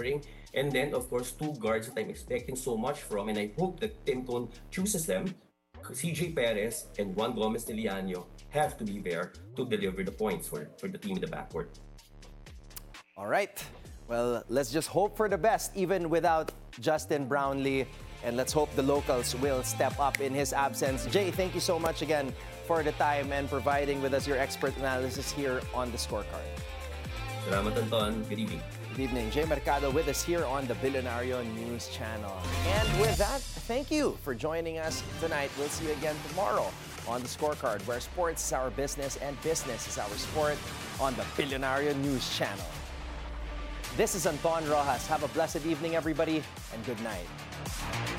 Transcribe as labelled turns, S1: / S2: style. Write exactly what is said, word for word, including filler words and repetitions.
S1: pressuring. And then, of course, two guards that I'm expecting so much from, and I hope that Tim Cone chooses them. C J Perez and Juan Gomez de Liano have to be there to deliver the points for, for the team in the backcourt.
S2: All right. Well, let's just hope for the best, even without Justin Brownlee. And let's hope the locals will step up in his absence. Jay, thank you so much again for the time and providing with us your expert analysis here on the Scorecard.
S1: Salamat, Anton. Good evening.
S2: Good evening. Jay Mercado with us here on the Billionario News Channel. And with that, thank you for joining us tonight. We'll see you again tomorrow on the Scorecard, where sports is our business and business is our sport on the Billionario News Channel. This is Anton Rojas. Have a blessed evening, everybody, and good night.